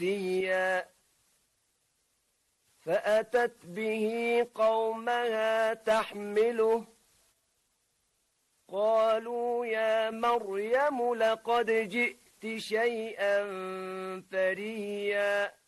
منسيا فأتت به قومها تحمله قالوا يا مريم لقد جئت شيئا فريا